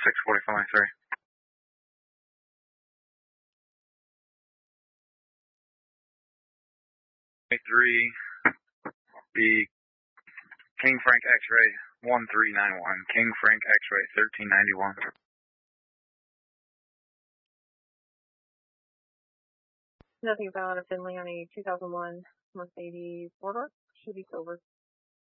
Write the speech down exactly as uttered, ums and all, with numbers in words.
six forty-five, sorry. three, B, King Frank X-ray one three nine one, King Frank X-ray thirteen ninety-one. Nothing found on a Finley on a two thousand one Mercedes four-door. Should be silver.